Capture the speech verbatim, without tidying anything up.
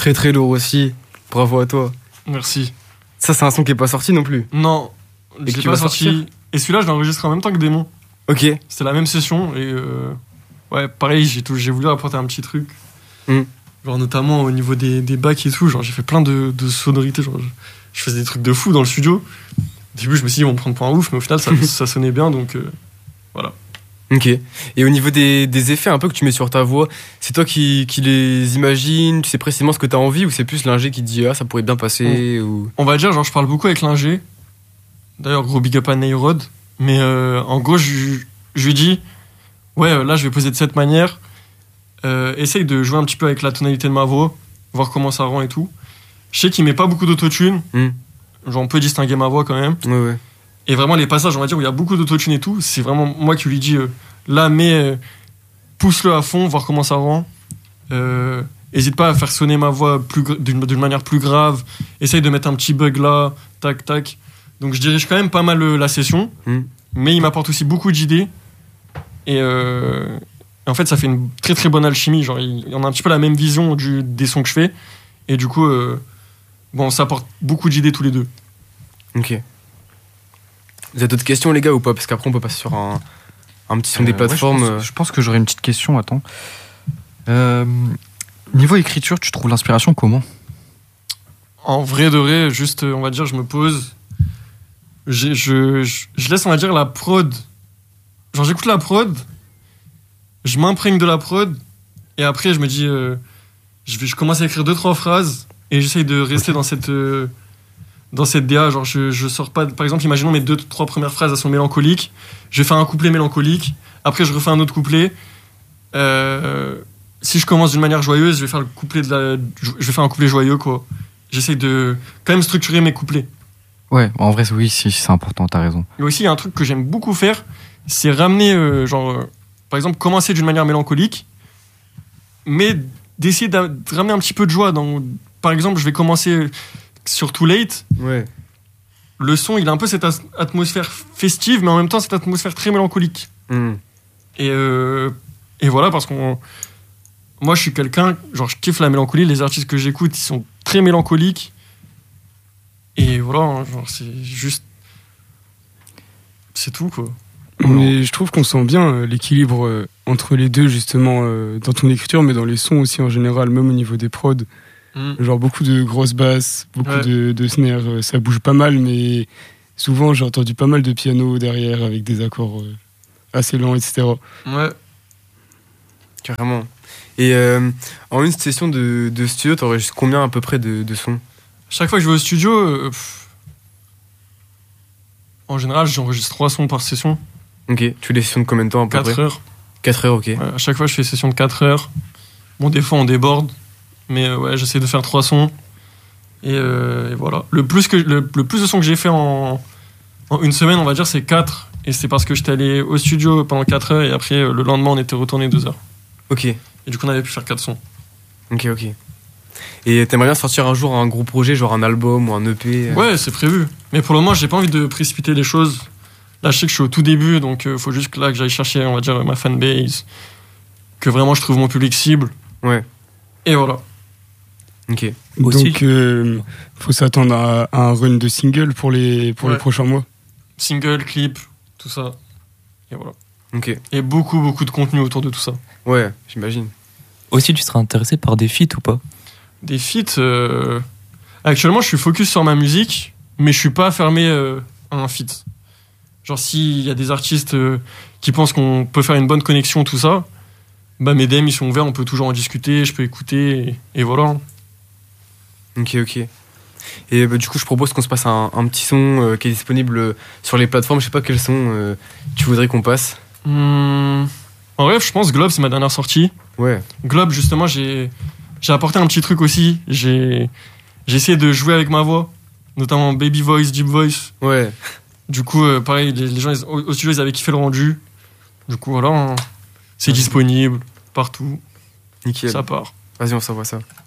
Très très lourd aussi. Bravo à toi. Merci. Ça, c'est un son qui est pas sorti non plus. Non, Et je que l'ai tu pas vas sorti. sortir Et celui-là, je l'ai enregistré en même temps que Démon. Ok. C'était la même session et euh, ouais, pareil, j'ai, tout, j'ai voulu apporter un petit truc. Mm. Genre notamment au niveau des, des bacs et tout, genre j'ai fait plein de, de sonorités, genre je, je faisais des trucs de fou dans le studio. Au début, je me suis dit, ils vont me prendre pour un ouf, mais au final, ça, ça sonnait bien, donc euh, voilà. Ok. Et au niveau des, des effets un peu que tu mets sur ta voix, c'est toi qui, qui les imagines, tu sais précisément ce que t'as envie, ou c'est plus l'ingé qui te dit ah ça pourrait bien passer on, ou... on va dire, genre je parle beaucoup avec l'ingé. D'ailleurs, gros big up à Nayrod. Mais euh, en gros, je, je lui dis, ouais, là je vais poser de cette manière. Euh, essaye de jouer un petit peu avec la tonalité de ma voix, voir comment ça rend et tout. Je sais qu'il met pas beaucoup d'autotune. Mm. Genre on peut distinguer ma voix quand même. Ouais, ouais. Et vraiment les passages, on va dire, où il y a beaucoup d'autotune et tout, c'est vraiment moi qui lui dis, euh, là, mais euh, pousse-le à fond, voir comment ça rend. Euh, hésite pas à faire sonner ma voix plus, d'une, d'une manière plus grave. Essaye de mettre un petit bug là, tac, tac. Donc je dirige quand même pas mal euh, la session, Mm. mais il m'apporte aussi beaucoup d'idées. Et, euh, et en fait, ça fait une très très bonne alchimie. Genre, il, on a un petit peu la même vision du, des sons que je fais. Et du coup, euh, bon, ça apporte beaucoup d'idées tous les deux. Ok. Vous avez d'autres questions les gars ou pas? Parce qu'après on peut passer sur un, un petit son Euh, des ouais, plateformes. je, pense, je pense que j'aurais une petite question, attends. Euh, niveau écriture, tu trouves l'inspiration comment? En vrai de vrai, juste, on va dire, je me pose. J'ai- je, je, je laisse, on va dire, la prod. Genre, j'écoute la prod, je m'imprègne de la prod, et après, je me dis, euh, je, vais, je commence à écrire deux, trois phrases, et j'essaye de rester Ok. dans cette, euh, dans cette D A. Genre, je, je sors pas. Par exemple, imaginons mes deux, trois premières phrases, elles sont mélancoliques. Je vais faire un couplet mélancolique, après, je refais un autre couplet. Euh, si je commence d'une manière joyeuse, je vais faire le couplet de la, je vais faire un couplet joyeux, quoi. J'essaye de quand même structurer mes couplets. Ouais, en vrai, oui, si, c'est important, t'as raison. Et aussi, il y a un truc que j'aime beaucoup faire, c'est ramener, euh, genre, euh, par exemple, commencer d'une manière mélancolique, mais d'essayer d'a- de ramener un petit peu de joie. Dans, par exemple, je vais commencer sur Too Late. Ouais. Le son, il a un peu cette as- atmosphère festive, mais en même temps, cette atmosphère très mélancolique. Mm. Et, euh, et voilà, parce qu'on. Moi, je suis quelqu'un, genre, je kiffe la mélancolie. Les artistes que j'écoute, ils sont très mélancoliques. Et voilà, hein, genre, c'est juste. C'est tout, quoi. Mais je trouve qu'on sent bien euh, l'équilibre euh, entre les deux, justement, euh, dans ton écriture, mais dans les sons aussi en général, même au niveau des prods. Mm. Genre beaucoup de grosses basses, beaucoup Ouais. de, de snares, euh, ça bouge pas mal, mais souvent j'ai entendu pas mal de piano derrière avec des accords euh, assez lents, et cetera. Ouais. Carrément. Et euh, en une session de, de studio, t'enregistres combien à peu près de, de sons? Chaque fois que je vais au studio, euh, pff, en général, j'enregistre trois sons par session, Ok. Tu fais des sessions de combien de temps à peu quatre près? heures. quatre heures, ok. Ouais, à chaque fois, je fais une session de quatre heures. Bon, des fois, on déborde, mais euh, ouais, j'essaie de faire trois sons. Et, euh, et voilà. Le plus, que, le, le plus de sons que j'ai fait en, en une semaine, on va dire, c'est quatre. Et c'est parce que j'étais allé au studio pendant quatre heures et après, euh, le lendemain, on était retourné deux heures. Ok. Et du coup, on avait pu faire quatre sons. Ok, ok. Et t'aimerais bien sortir un jour un gros projet, genre un album ou un E P? euh Ouais, c'est prévu. Mais pour le moment, j'ai pas envie de précipiter les choses. Là, je sais que je suis au tout début, donc il faut juste que là que j'aille chercher, on va dire, ma fanbase, que vraiment je trouve mon public cible. Ouais. Et voilà. Ok. Aussi. Donc euh, faut s'attendre à, à un run de single pour les, pour Ouais. les prochains mois. Single, clip, tout ça. Et voilà. Ok. Et beaucoup, beaucoup de contenu autour de tout ça. Ouais, j'imagine. Aussi, tu seras intéressé par des feats ou pas? Des feats. euh, Actuellement, je suis focus sur ma musique, mais je suis pas fermé euh, à un feat. Genre, s'il y a des artistes euh, qui pensent qu'on peut faire une bonne connexion, tout ça, bah mes D M ils sont ouverts, on peut toujours en discuter, je peux écouter, et, et voilà. Ok, ok. Et bah, du coup, je propose qu'on se passe un, un petit son euh, qui est disponible euh, sur les plateformes. Je sais pas quel son euh, tu voudrais qu'on passe. Hmm, En vrai, je pense Globe, c'est ma dernière sortie. Ouais. Globe, justement, j'ai j'ai apporté un petit truc aussi. J'ai j'ai essayé de jouer avec ma voix, notamment baby voice, deep voice. Ouais. Du coup, euh, pareil, les, les gens ils- au, au studio, ils avaient kiffé le rendu. Du coup, voilà, hein. C'est disponible partout. Nickel. Ça part. Vas-y, on s'envoie ça.